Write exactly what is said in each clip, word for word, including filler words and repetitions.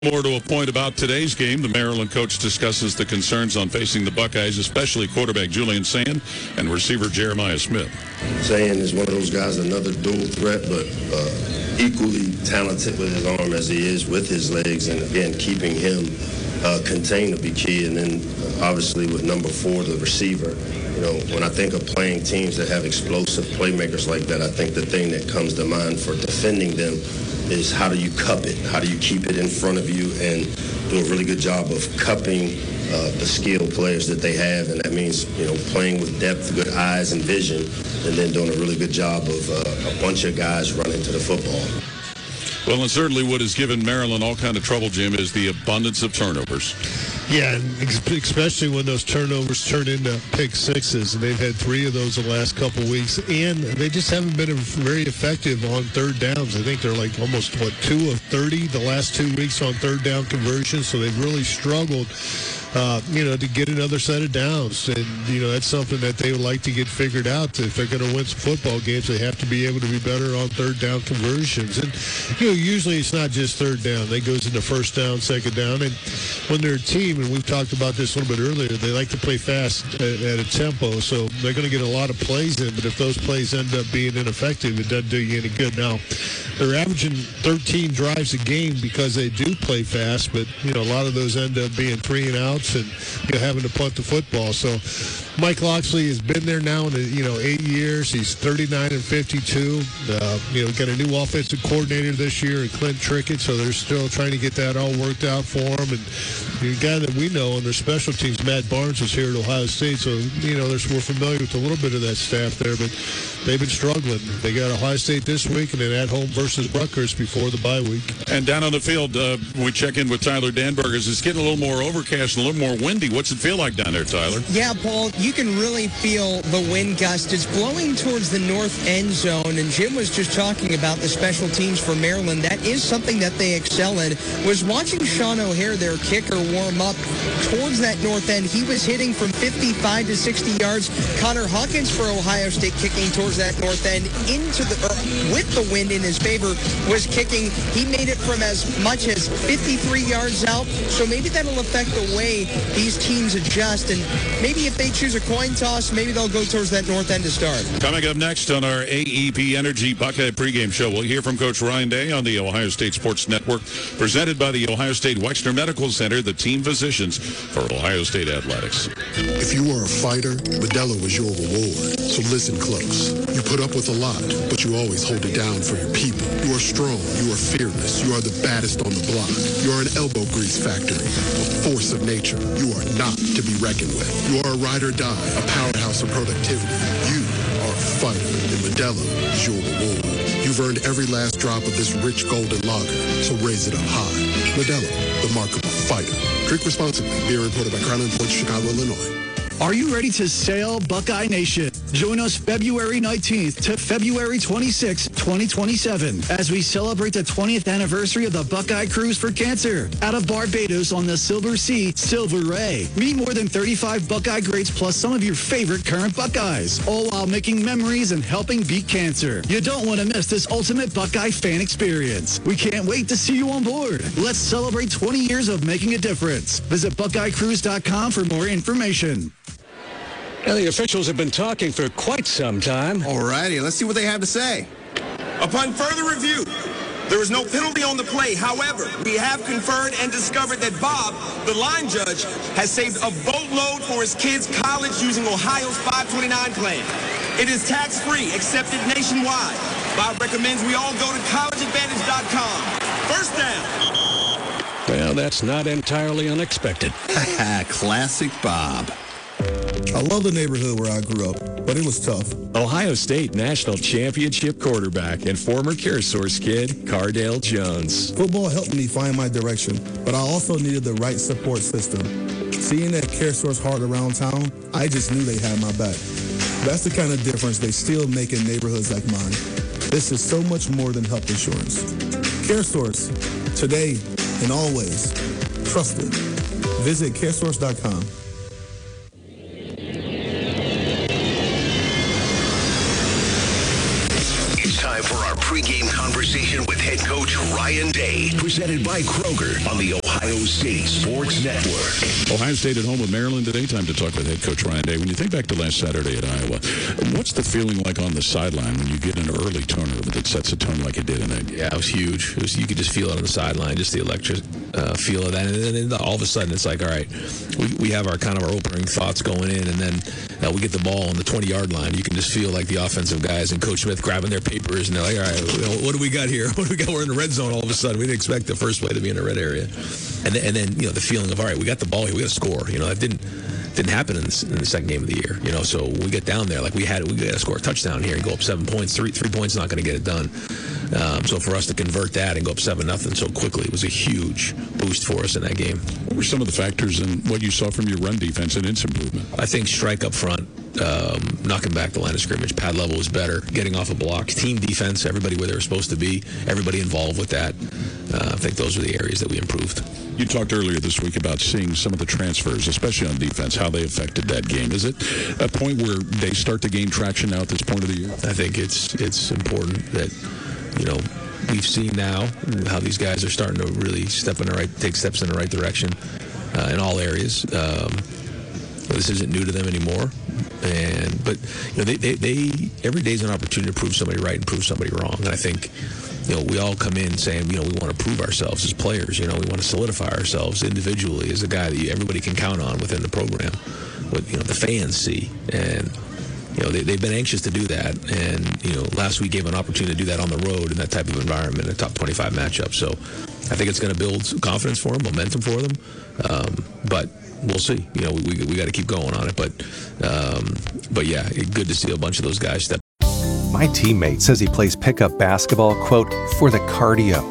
More to a point about today's game. The Maryland coach discusses the concerns on facing the Buckeyes, especially quarterback Julian Sand and receiver Jeremiah Smith. Sand is one of those guys, another dual threat, but uh, equally talented with his arm as he is with his legs. And again, keeping him uh, contained will be key. And then uh, obviously with number four, the receiver. You know, when I think of playing teams that have explosive playmakers like that, I think the thing that comes to mind for defending them is how do you cup it? How do you keep it in front of you and do a really good job of cupping uh, the skilled players that they have? And that means, you know, playing with depth, good eyes and vision, and then doing a really good job of uh, a bunch of guys running to the football. Well, and certainly what has given Maryland all kind of trouble, Jim, is the abundance of turnovers. Yeah, and especially when those turnovers turn into pick sixes, and they've had three of those the last couple weeks, and they just haven't been very effective on third downs. I think they're like almost, what, two of thirty the last two weeks on third down conversions, so they've really struggled, uh, you know, to get another set of downs, and, you know, that's something that they would like to get figured out. If they're going to win some football games, they have to be able to be better on third down conversions, and, you know, usually it's not just third down. They goes into first down, second down, and when they're a team, and we've talked about this a little bit earlier, they like to play fast at, at a tempo, so they're going to get a lot of plays in, but if those plays end up being ineffective, it doesn't do you any good. Now, they're averaging thirteen drives a game because they do play fast, but, you know, a lot of those end up being three and outs and, you know, having to punt the football. So Mike Locksley has been there now in, you know, eight years. He's thirty-nine and fifty-two. Uh, you know, got a new offensive coordinator this year, Clint Trickett, so they're still trying to get that all worked out for him. And the guy that we know on their special teams, Matt Barnes, was here at Ohio State, so, you know, we're familiar with a little bit of that staff there, but they've been struggling. They got Ohio State this week and then at home versus Rutgers before the bye week. And down on the field, uh, we check in with Tyler Danbergers. It's getting a little more overcast and a little more windy. What's it feel like down there, Tyler? Yeah, Paul, you can really feel the wind gust. It's blowing towards the north end zone, and Jim was just talking about the special teams for Maryland. That is something that they excel in. Was watching Sean O'Hare, their kicker, warm up towards that north end. He was hitting from fifty-five to sixty yards. Connor Hawkins for Ohio State kicking towards that north end into the or with the wind in his favor was kicking. He made it from as much as fifty-three yards out. So maybe that'll affect the way these teams adjust. And maybe if they choose a coin toss, maybe they'll go towards that north end to start. Coming up next on our A E P Energy Buckeye pregame show, we'll hear from Coach Ryan Day on the Ohio State Sports Network, presented by the Ohio State Wexner Medical Center, the team physicians for Ohio State Athletics. If you are a fighter, Modelo is your reward. So listen close. You put up with a lot, but you always hold it down for your people. You are strong. You are fearless. You are the baddest on the block. You are an elbow grease factory, a force of nature. You are not to be reckoned with. You are a ride or die, a powerhouse of productivity. You are a fighter, and Modelo is your reward. You've earned every last drop of this rich golden lager, so raise it up high. Modelo, the mark of a fighter. Drink responsibly. Beer imported by Crown Imports, Chicago, Illinois. Are you ready to sail, Buckeye Nation? Join us February nineteenth to February twenty-sixth, twenty twenty-seven, as we celebrate the twentieth anniversary of the Buckeye Cruise for Cancer out of Barbados on the Silver Sea, Silver Ray. Meet more than thirty-five Buckeye greats plus some of your favorite current Buckeyes, all while making memories and helping beat cancer. You don't want to miss this ultimate Buckeye fan experience. We can't wait to see you on board. Let's celebrate twenty years of making a difference. Visit Buckeye Cruise dot com for more information. Now, the officials have been talking for quite some time. All righty, let's see what they have to say. Upon further review, there is no penalty on the play. However, we have conferred and discovered that Bob, the line judge, has saved a boatload for his kids' college using Ohio's five twenty-nine plan. It is tax-free, accepted nationwide. Bob recommends we all go to college advantage dot com. First down. Well, that's not entirely unexpected. Classic Bob. I love the neighborhood where I grew up, but it was tough. Ohio State National Championship quarterback and former CareSource kid, Cardale Jones. Football helped me find my direction, but I also needed the right support system. Seeing that CareSource heart around town, I just knew they had my back. That's the kind of difference they still make in neighborhoods like mine. This is so much more than health insurance. CareSource, today and always. Trusted. Visit care source dot com. Time for our pregame conversation with head with Coach Ryan Day. Presented by Kroger on the Ohio State Sports Network. Ohio State at home with Maryland today. Time to talk with head coach Ryan Day. When you think back to last Saturday at Iowa, what's the feeling like on the sideline when you get an early turnover that sets a tone like it did in that game? Yeah, it was huge. It was, you could just feel it on the sideline, just the electric uh, feel of that. And then, then all of a sudden, it's like, all right, we, we have our kind of our opening thoughts going in, and then uh, we get the ball on the twenty-yard line. You can just feel like the offensive guys and Coach Smith grabbing their papers, and they're like, all right, what do we got here? What do we got? We're in the red zone all of a sudden. We didn't expect the first play to be in the red area. And then, and then you know, the feeling of, all right, we got the ball here. We got to score. You know, that didn't didn't happen in the, in the second game of the year. You know, so we get down there like we had. We got to score a touchdown here and go up seven points. Three three points is not going to get it done. Um, so for us to convert that and go up seven nothing so quickly was a huge boost for us in that game. What were some of the factors in what you saw from your run defense and its improvement? I think strike up front, um, knocking back the line of scrimmage, pad level was better, getting off of blocks, team defense, everybody where they were supposed to be, everybody involved with that. Uh, I think those were the areas that we improved. You talked earlier this week about seeing some of the transfers, especially on defense, how they affected that game. Is it a point where they start to gain traction now at this point of the year? I think it's it's important that, you know, we've seen now how these guys are starting to really step in the right, take steps in the right direction uh, in all areas. Um, this isn't new to them anymore, and but you know they, they they every day is an opportunity to prove somebody right and prove somebody wrong. And I think, you know, we all come in saying, you know, we want to prove ourselves as players. You know, we want to solidify ourselves individually as a guy that you, everybody can count on within the program. What, you know, the fans see. And, you know, they, they've been anxious to do that. And, you know, last week gave an opportunity to do that on the road in that type of environment, a top twenty-five matchup. So I think it's going to build confidence for them, momentum for them. Um, but we'll see. You know, we, we, we got to keep going on it. But, um, but yeah, good to see a bunch of those guys step. My teammate says he plays pickup basketball, quote, for the cardio.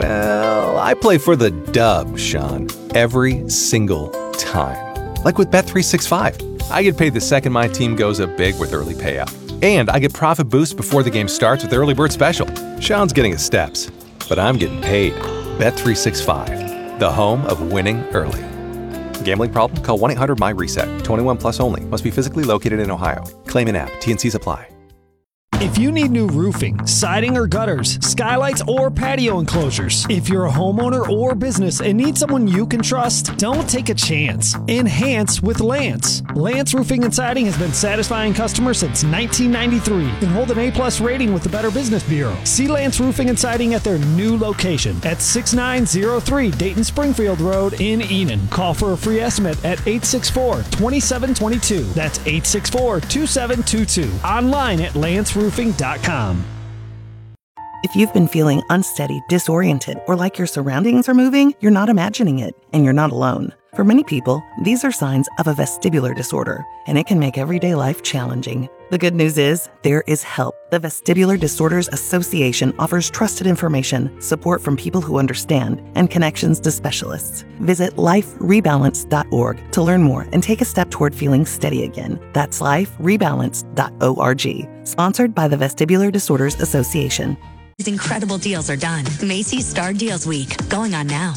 Well, I play for the dub, Sean, every single time. Like with Bet three sixty-five. I get paid the second my team goes up big with early payout. And I get profit boosts before the game starts with Early Bird Special. Sean's getting his steps, but I'm getting paid. Bet three sixty-five, the home of winning early. Gambling problem? Call one eight hundred my reset. twenty-one plus only. Must be physically located in Ohio. Claim in app. T N Cs apply. If you need new roofing, siding or gutters, skylights or patio enclosures, if you're a homeowner or business and need someone you can trust, don't take a chance. Enhance with Lance. Lance Roofing and Siding has been satisfying customers since nineteen ninety-three and hold an A-plus rating with the Better Business Bureau. See Lance Roofing and Siding at their new location at sixty-nine oh three Dayton Springfield Road in Enon. Call for a free estimate at eight six four, two seven two two. That's eight six four, two seven two two. Online at lance roofing dot com. If you've been feeling unsteady, disoriented, or like your surroundings are moving, you're not imagining it, and you're not alone. For many people, these are signs of a vestibular disorder, and it can make everyday life challenging. The good news is, there is help. The Vestibular Disorders Association offers trusted information, support from people who understand, and connections to specialists. Visit life rebalance dot org to learn more and take a step toward feeling steady again. That's life rebalance dot org. Sponsored by the Vestibular Disorders Association. These incredible deals are done. Macy's Star Deals Week, going on now.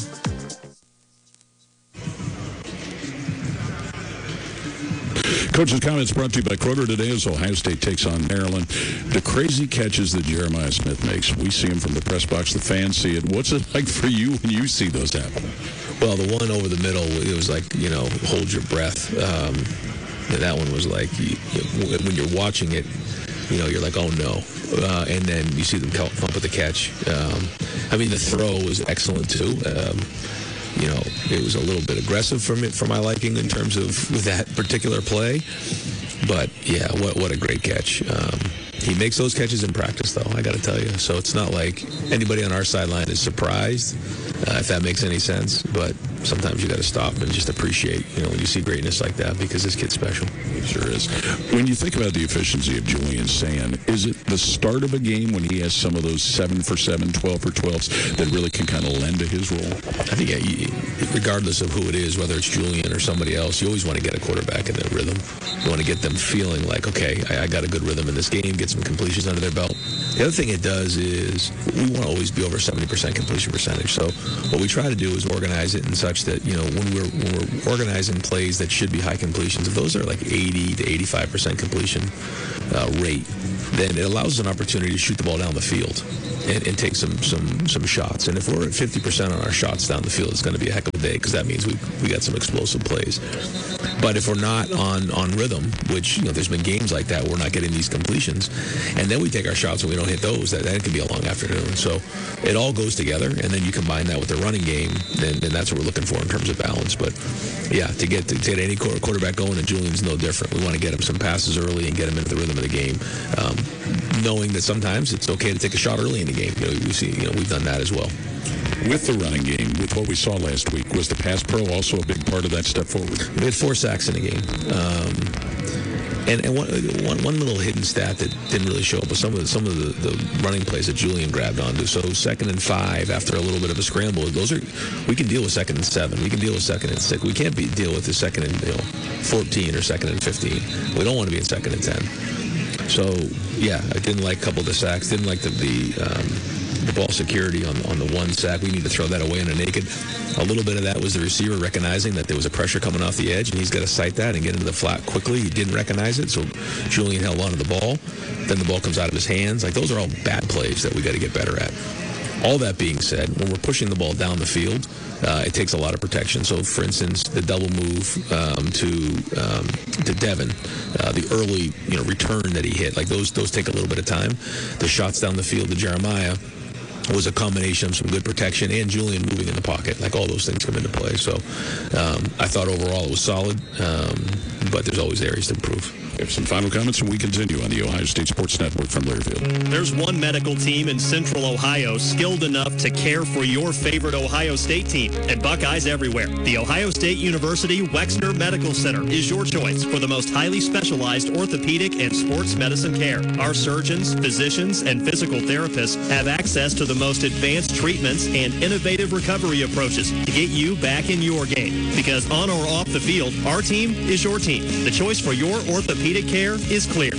Coach's comments brought to you by Kroger today as Ohio State takes on Maryland. The crazy catches that Jeremiah Smith makes, we see him from the press box. The fans see it. What's it like for you when you see those happen? Well, the one over the middle, it was like, you know, hold your breath. Um, that one was like, you, you, when you're watching it, you know, you're like, oh no. Uh, and then you see them come up with the catch. Um, I mean, the throw was excellent too. Um, You know, it was a little bit aggressive for me, for my liking in terms of that particular play. But, yeah, what what a great catch. Um, he makes those catches in practice, though, I got to tell you. So it's not like anybody on our sideline is surprised, uh, if that makes any sense. But sometimes you got to stop and just appreciate, you know, when you see greatness like that, because this kid's special. He sure is. When you think about the efficiency of Julian Sand, is it the start of a game when he has some of those seven for seven, twelve for twelves that really can kind of lend to his role? I think, yeah, you, regardless of who it is, whether it's Julian or somebody else, you always want to get a quarterback in their rhythm. You want to get them feeling like, okay, I, I got a good rhythm in this game, get some completions under their belt. The other thing it does is we want to always be over seventy percent completion percentage. So what we try to do is organize it in such that, you know, when we're, when we're organizing plays that should be high completions, if those are like eighty to eighty-five percent completion uh, rate, then it allows us an opportunity to shoot the ball down the field and, and take some, some, some shots. And if we're at fifty percent on our shots down the field, it's going to be a heck of a day because that means we we got some explosive plays. But if we're not on, on rhythm, which, you know, there's been games like that where we're not getting these completions, and then we take our shots and we don't hit those, that, that can be a long afternoon. So it all goes together, and then you combine that with the running game, and, and that's what we're looking for in terms of balance. But, yeah, to get to get any quarterback going, and Julian's no different. We want to get him some passes early and get him into the rhythm of the game, um, knowing that sometimes it's okay to take a shot early in the game. You know, we see, you know, we've done that as well. With the running game, with what we saw last week, was the pass pro also a big part of that step forward? We had four sacks in the game. Um, and and one, one, one little hidden stat that didn't really show up was some of the, some of the, the running plays that Julian grabbed onto. So second and five after a little bit of a scramble, those are we can deal with second and seven. We can deal with second and six. We can't be, deal with the second and you know, fourteen or second and fifteen. We don't want to be in second and ten. So, yeah, I didn't like a couple of the sacks. Didn't like the... the um, the ball security on, on the one sack. We need to throw that away in a naked. A little bit of that was the receiver recognizing that there was a pressure coming off the edge, and he's got to sight that and get into the flat quickly. He didn't recognize it, so Julian held onto the ball. Then the ball comes out of his hands. Like, those are all bad plays that we got to get better at. All that being said, when we're pushing the ball down the field, uh, it takes a lot of protection. So, for instance, the double move um, to um, to Devin, uh, the early you know return that he hit, like those those take a little bit of time. The shots down the field to Jeremiah was a combination of some good protection and Julian moving in the pocket. Like, all those things come into play. So um, I thought overall it was solid, um, but there's always areas to improve. We have some final comments, and we continue on the Ohio State Sports Network from Learfield. There's one medical team in Central Ohio skilled enough to care for your favorite Ohio State team, and Buckeyes everywhere. The Ohio State University Wexner Medical Center is your choice for the most highly specialized orthopedic and sports medicine care. Our surgeons, physicians, and physical therapists have access to the most advanced treatments and innovative recovery approaches to get you back in your game. Because on or off the field, our team is your team. The choice for your orthopedic care is clear.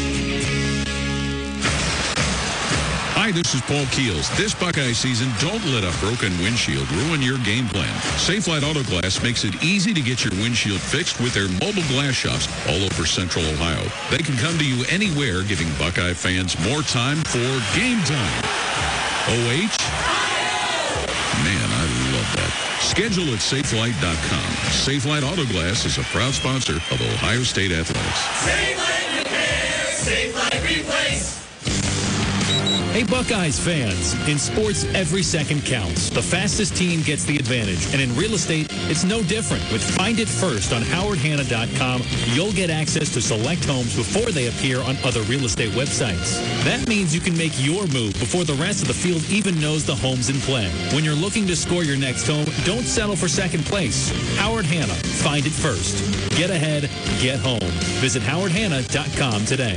Hi, this is Paul Keels. This Buckeye season, don't let a broken windshield ruin your game plan. Safelite Auto Glass makes it easy to get your windshield fixed with their mobile glass shops all over Central Ohio. They can come to you anywhere, giving Buckeye fans more time for game time. O H? Man, I love that. Schedule at Safelite dot com. Safelite Auto Glass is a proud sponsor of Ohio State Athletics. Safelite Repair, Safelite Replace. Hey, Buckeyes fans, in sports, every second counts. The fastest team gets the advantage, and in real estate, it's no different. With Find It First on Howard Hanna dot com, you'll get access to select homes before they appear on other real estate websites. That means you can make your move before the rest of the field even knows the home's in play. When you're looking to score your next home, don't settle for second place. Howard Hanna, Find It First. Get ahead, get home. Visit Howard Hanna dot com today.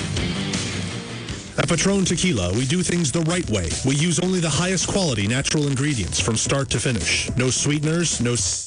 At Patron Tequila, we do things the right way. We use only the highest quality natural ingredients from start to finish. No sweeteners, no...